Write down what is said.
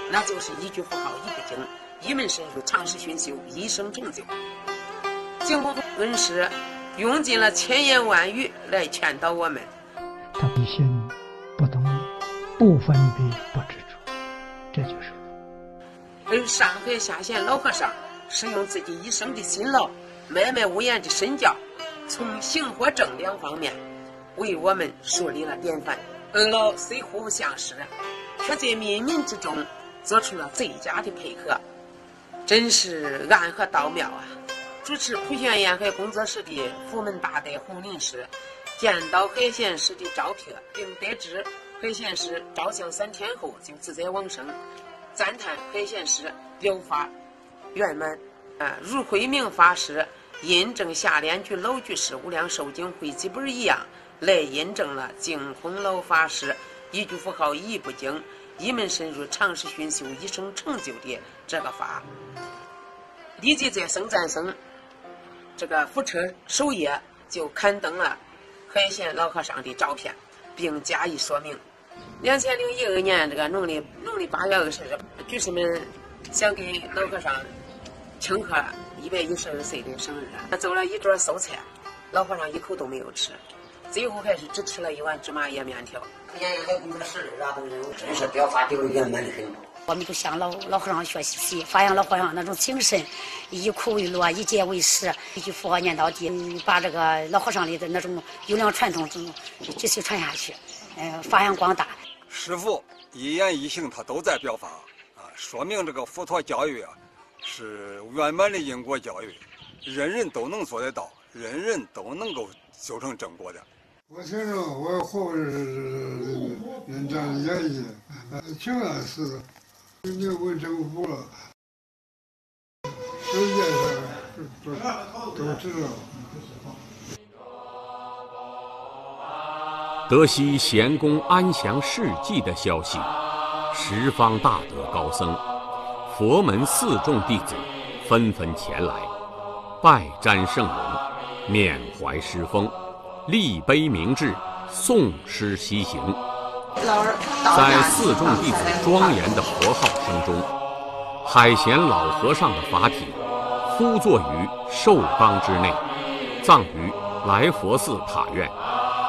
那就是一句符号一不精，一门深入，长时熏修，一生成就。净空恩师用尽了千言万语来劝导我们。 他不信，不动念，不分别，不执着，这就是佛。 而上海下县老和尚是用自己一生的辛劳，脉脉无言的身教，从行和正两方面为我们树立了典范。恩老虽互不相识，却在冥冥之中做出了最佳的配合，真是暗合道妙啊！主持普贤沿海工作室的福门大德洪林师见到海贤师的照片，并得知海贤师照相3天后就自在往生，赞叹海贤师疗法圆满。如慧明法师印证下联句老居士无量寿经汇集本一样，来印证了净空老法师一句符号一不精，一门深入，长时熏修，一生成就的这个法。立即在僧赞僧这个福车首页就刊登了海贤老和尚的照片，并加以说明。2012年这个农历8月20日，居士们想给老和尚庆贺112岁的生日，做了一桌素菜，老和尚一口都没有吃，最后还是只吃了一碗芝麻叶面条。 沿海工作室真是表法丢圆满的很。 我们就向老和尚学习，发扬老和尚那种精神，以苦为乐，以戒为师，一句佛号念到底，把这个老和尚的那种优良传统继续传下去，发扬光大。 师父一言一行他都在表法说明这个佛陀教育是圆满的因果教育，人人都能做得到，人人都能够修成正果的。 我承认我活是人这样演绎，挺安是的，你问政府了，世界上都知道。 得悉贤公安详事迹的消息，十方大德高僧、佛门四众弟子纷纷前来，拜瞻圣容，缅怀师风，立碑铭志，诵诗西行。在四众弟子庄严的佛号声中，海贤老和尚的法体敷坐于寿缸之内，葬于来佛寺塔院。